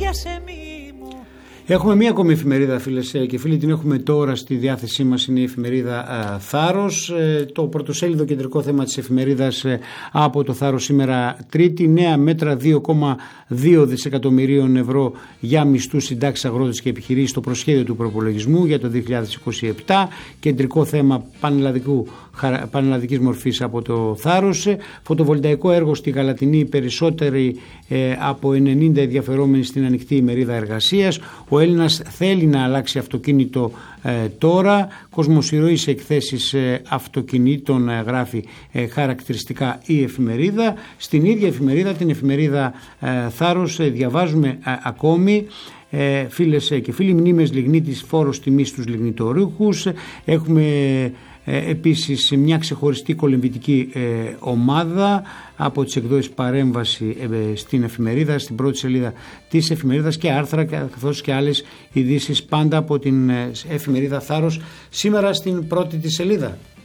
Έχουμε μία ακόμη εφημερίδα, φίλες και φίλοι, την έχουμε τώρα στη διάθεσή μας, είναι η εφημερίδα Θάρρος. Το πρωτοσέλιδο κεντρικό θέμα της εφημερίδας από το Θάρρος σήμερα Τρίτη: νέα μέτρα 2,2 δισεκατομμυρίων ευρώ για μισθούς, συντάξεις, αγρότες και επιχειρήσεις στο προσχέδιο του προπολογισμού για το 2027. Κεντρικό θέμα πανελλαδικής μορφής από το Θάρρος. Φωτοβολταϊκό έργο στη Γαλατινή, περισσότεροι από 90 ενδιαφερόμενοι στην ανοιχτή ημερίδα εργασίας. Ο Έλληνας θέλει να αλλάξει αυτοκίνητο τώρα. Κοσμοσυρωή σε εκθέσεις αυτοκινήτων, γράφει χαρακτηριστικά η εφημερίδα. Στην ίδια εφημερίδα, την εφημερίδα Θάρρος, διαβάζουμε ακόμη, φίλες και φίλοι, μνήμες λιγνίτης, φόρος τιμής στους λιγνητορούχους. Έχουμε επίσης μια ξεχωριστή κολυμβητική ομάδα από τις εκδόσεις Παρέμβαση στην εφημερίδα, στην πρώτη σελίδα της εφημερίδας, και άρθρα καθώς και άλλες ειδήσεις πάντα από την εφημερίδα Θάρρος σήμερα στην πρώτη της σελίδα.